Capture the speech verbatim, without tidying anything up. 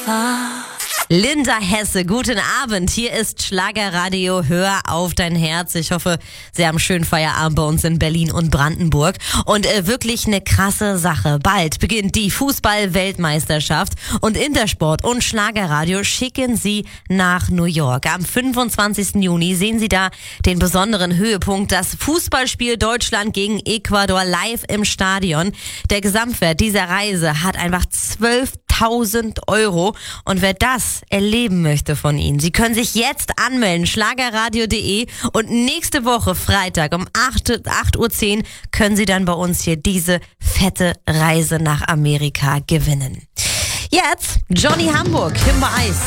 Linda Hesse, guten Abend. Hier ist Schlagerradio. Hör auf dein Herz. Ich hoffe, Sie haben einen schönen Feierabend bei uns in Berlin und Brandenburg. Und äh, wirklich eine krasse Sache. Bald beginnt die Fußball-Weltmeisterschaft und Intersport und Schlagerradio schicken Sie nach New York. Am fünfundzwanzigsten Juni sehen Sie da den besonderen Höhepunkt, das Fußballspiel Deutschland gegen Ecuador live im Stadion. Der Gesamtwert dieser Reise hat einfach zwölftausend Euro. Und wer das erleben möchte von Ihnen, Sie können sich jetzt anmelden, schlagerradio punkt de, und nächste Woche Freitag um acht Uhr zehn können Sie dann bei uns hier diese fette Reise nach Amerika gewinnen. Jetzt Johnny Hamburg, Kimber Eis.